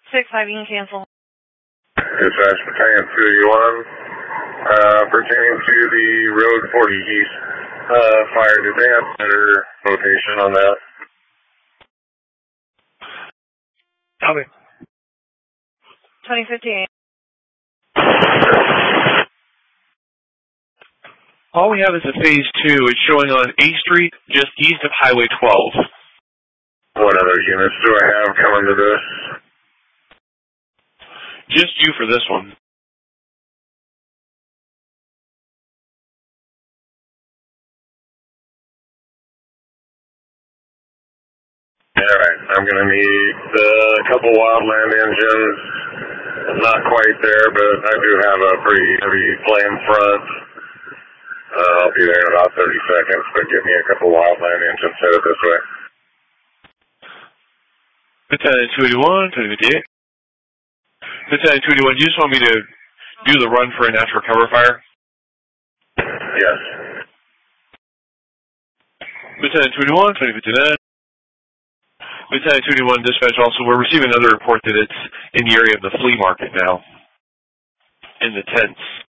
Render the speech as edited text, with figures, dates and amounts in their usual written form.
6-5, you can cancel. Dispatch Battalion 281, pertaining to the Road 40 East fire, did they have better rotation on that? Copy. 2058. All we have is a phase 2. It's showing on A Street, just east of Highway 12. What other units do I have coming to this? Just you for this one. Alright, I'm going to need a couple wildland engines. Not quite there, but I do have a pretty heavy plane front. I'll be there in about 30 seconds, but give me a couple wildland engines headed this way. Battalion 281, 2058. Battalion 281, do you just want me to do the run for a natural cover fire? Yes. Battalion 281, 2059. Battalion 281 dispatch also, we're receiving another report that it's in the area of the flea market now. In the tents.